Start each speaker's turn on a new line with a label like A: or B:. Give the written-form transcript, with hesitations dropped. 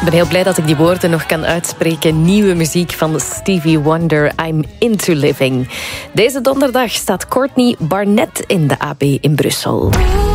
A: Ik ben heel blij dat ik die woorden nog kan uitspreken. Nieuwe muziek van Stevie Wonder, I'm Into Living. Deze donderdag staat Courtney Barnett in de AB in Brussel.